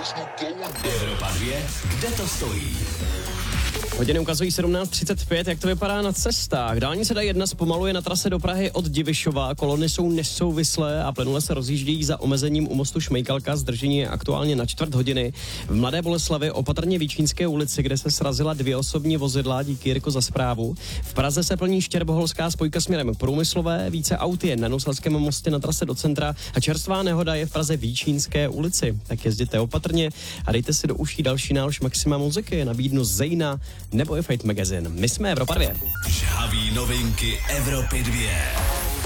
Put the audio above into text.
Evropa 2, kde to stojí? Hodiny ukazují 17:35, jak to vypadá na cestách. Dálnice D1 zpomaluje na trase do Prahy od Divišova, kolony jsou nesouvislé a plynule se rozjíždějí za omezením u mostu Šmejkalka, zdržení je aktuálně na 1/4 hodiny. V Mladé Boleslavi opatrně Víčínské ulici, kde se srazila 2 osobní vozidla, díky Jirko za zprávu. V Praze se plní Štěrboholská spojka směrem Průmyslové, více aut je na Nouslavském mostě na trase do centra a čerstvá nehoda je v Praze Víčínské ulici. Tak jezděte opatrně a dejte si do uší další nálož Maxima muziky, nabídnu Zejna nebo i Fate Magazine. My jsme Evropa 2. Žhaví novinky Evropy 2.